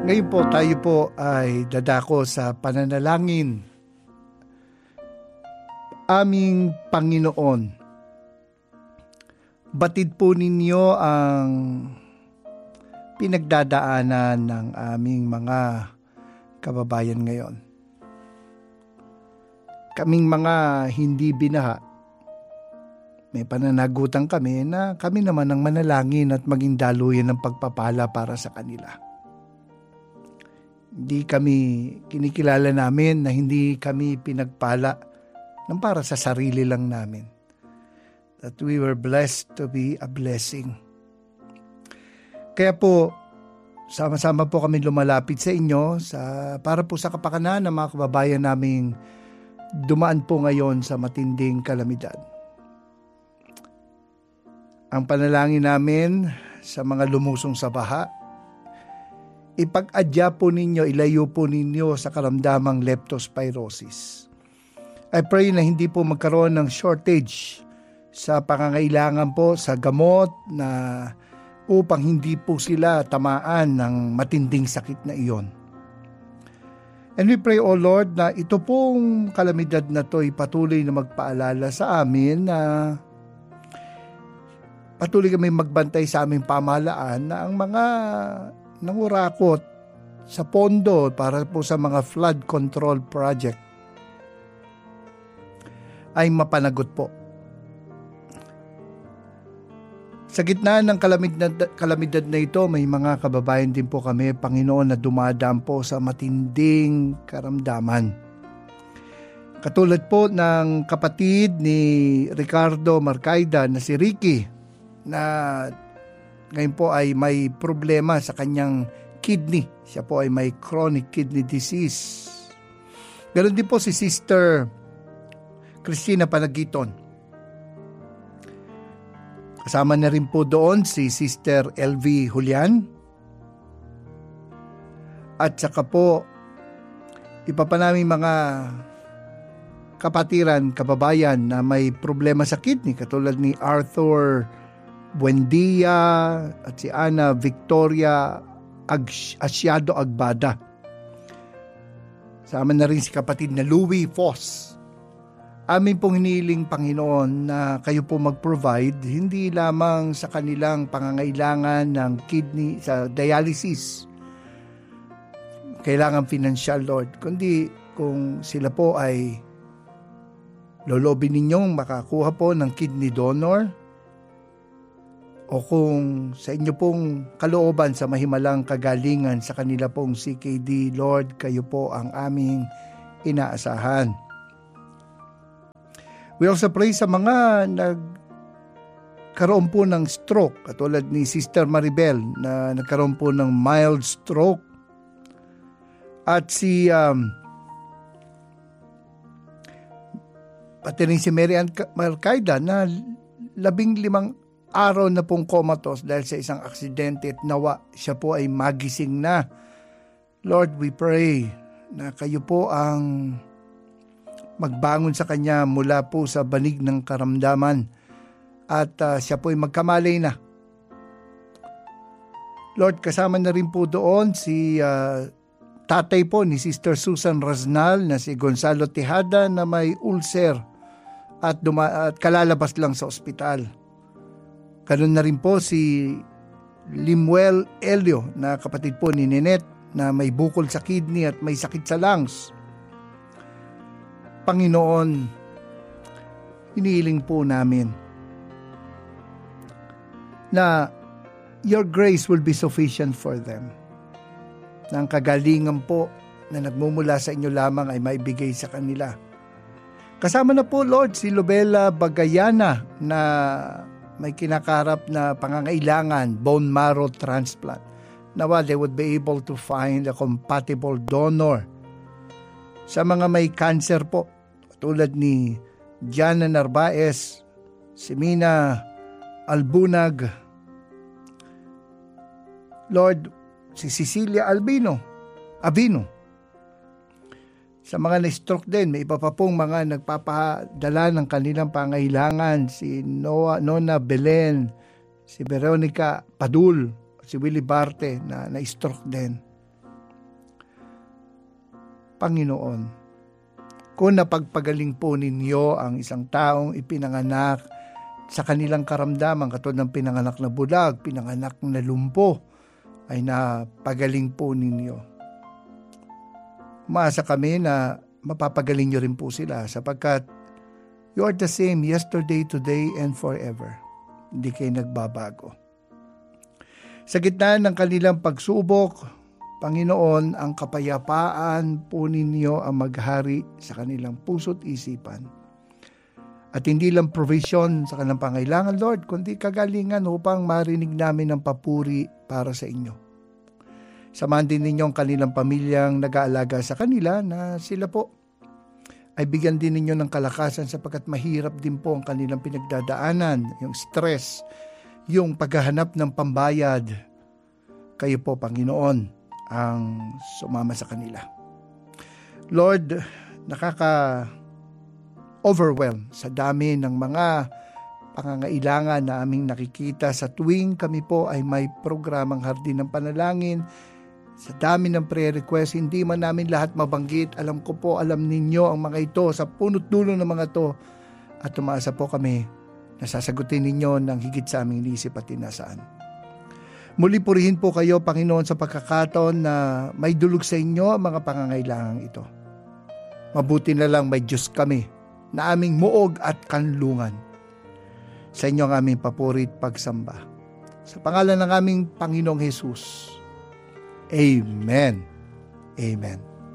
Ngayon po tayo po ay dadako sa pananalangin. Aming Panginoon, batid po ninyo ang pinagdadaanan ng aming mga kababayan ngayon. Kaming mga hindi binaha, may pananagutan kami na kami naman ang manalangin at maging daluyan ng pagpapala para sa kanila. Hindi kami kinikilala namin na hindi kami pinagpala ng para sa sarili lang namin. That we were blessed to be a blessing. Kaya po, sama-sama po kami lumalapit sa inyo para po sa kapakanan ng mga kababayan naming dumaan po ngayon sa matinding kalamidad. Ang panalangin namin sa mga lumusong sa baha, ipag-adya po ninyo, ilayo po ninyo sa karamdamang leptospirosis. I pray na hindi po magkaroon ng shortage sa pangangailangan po sa gamot na upang hindi po sila tamaan ng matinding sakit na iyon. And we pray, O Lord, na ito pong kalamidad na ito ay patuloy na magpaalala sa amin na patuloy kami magbantay sa aming pamahalaan na ang mga nangurakot sa pondo para po sa mga flood control project ay mapanagot po. Sa gitna ng kalamidad na ito, may mga kababayan din po kami, Panginoon, na dumadaan po sa matinding karamdaman. Katulad po ng kapatid ni Ricardo Marcaida na si Ricky, na ngayon po ay may problema sa kanyang kidney. Siya po ay may chronic kidney disease. Ganon din po si Sister Christina Panagiton. Kasama na rin po doon si Sister LV Julian. At saka po, iba pa namin mga kapatiran, kababayan na may problema sa kidney katulad ni Arthur Buendia at si Ana Victoria Asiado Agbada. Sama na rin si kapatid na Louie Foss. Amin pong hiniling, Panginoon, na kayo po mag-provide hindi lamang sa kanilang pangangailangan ng kidney sa dialysis, kailangan financial, Lord, kundi kung sila po ay lolobin ninyong makakuha po ng kidney donor, o kung sa inyo pong kalooban sa mahimalang kagalingan sa kanila pong CKD, Lord, kayo po ang aming inaasahan. We also pray sa mga nagkaroon po ng stroke, katulad ni Sister Maribel na nagkaroon po ng mild stroke, at si pati rin si Mary Ann Marcaida na 15 araw na pong comatose dahil sa isang aksidente at nawa siya po ay magising na. Lord, we pray na kayo po ang magbangon sa kanya mula po sa banig ng karamdaman at siya po ay magkamalay na. Lord, kasama na rin po doon si tatay po ni Sister Susan Rasnal na si Gonzalo Tejada na may ulcer at kalalabas lang sa ospital. Ganun na rin po si Limuel Elio na kapatid po ni Nenet na may bukol sa kidney at may sakit sa lungs. Panginoon, hinihiling po namin na your grace will be sufficient for them. Na ang kagalingan po na nagmumula sa inyo lamang ay maibigay sa kanila. Kasama na po, Lord, si Lobela Bagayana na may kinakarap na pangangailangan, bone marrow transplant. Nawa, they would be able to find a compatible donor. Sa mga may cancer po, tulad ni Jana Narvaez, si Mina Albunag, Lord, si Cecilia Avino. Sa mga na-stroke din, may iba pa pong mga nagpapadala ng kanilang pangailangan, si Nona Belen, si Veronica Padul, si Willie Barte na na-stroke din. Panginoon, kung napagpagaling po ninyo ang isang taong ipinanganak sa kanilang karamdaman, katulad ng pinanganak na bulag, pinanganak na lumpo, ay napagaling po ninyo. Umaasa kami na mapapagaling nyo rin po sila sapagkat you are the same yesterday, today, and forever. Hindi kayo nagbabago. Sa gitna ng kanilang pagsubok, Panginoon, ang kapayapaan po ninyo ang maghari sa kanilang puso't isipan. At hindi lang provision sa kanilang pangailangan, Lord, kundi kagalingan upang marinig namin ang papuri para sa inyo. Samahan din ninyo ang kanilang pamilyang nag-aalaga sa kanila na sila po ay bigyan din ninyo ng kalakasan sapagkat mahirap din po ang kanilang pinagdadaanan, yung stress, yung paghahanap ng pambayad. Kayo po, Panginoon, ang sumama sa kanila. Lord, nakaka-overwhelm sa dami ng mga pangangailangan na aming nakikita sa tuwing kami po ay may programang Hardin ng Panalangin. Sa dami ng prayer request, hindi man namin lahat mabanggit. Alam ko po, alam ninyo ang mga ito sa punot dulo ng mga ito. At tumaasa po kami na sasagutin ninyo ng higit sa aming inisip at tinasaan. Muli purihin po kayo, Panginoon, sa pagkakataon na may dulog sa inyo ang mga pangangailangan ito. Mabuti na lang may Diyos kami na aming muog at kanlungan. Sa inyo ang aming papuri at pagsamba. Sa pangalan ng aming Panginoong Hesus. Amen. Amen.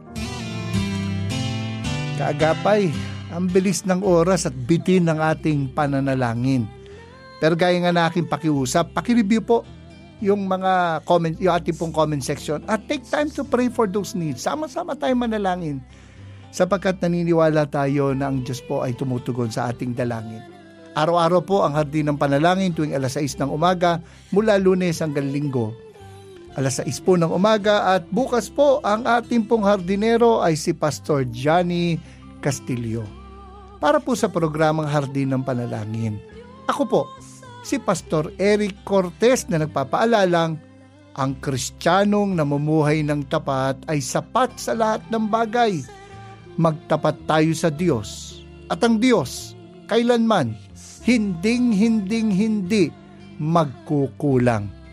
Kaagapay, ang bilis ng oras at bitin ng ating pananalangin. Pero gaya nga na aking pakiusap, pakireview po yung mga comment, yung ating pong comment section at take time to pray for those needs. Sama-sama tayo manalangin sapagkat naniniwala tayo na ang Diyos po ay tumutugon sa ating dalangin. Araw-araw po ang Hardin ng Panalangin tuwing alas 6 ng umaga mula Lunes hanggang Linggo. Alas 6 po ng umaga at bukas po ang ating pong hardinero ay si Pastor Johnny Castillo. Para po sa programang Hardin ng Panalangin. Ako po, si Pastor Eric Cortez na nagpapaalalang ang Kristiyanong namumuhay ng tapat ay sapat sa lahat ng bagay. Magtapat tayo sa Diyos at ang Diyos kailanman hindi magkukulang.